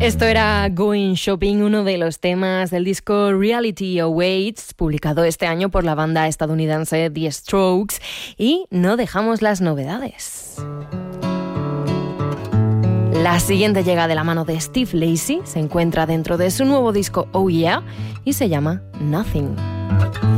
Esto era Going Shopping, uno de los temas del disco Reality Awaits, publicado este año por la banda estadounidense The Strokes, y no dejamos las novedades. La siguiente llega de la mano de Steve Lacy, se encuentra dentro de su nuevo disco Oh Yeah y se llama Nothing.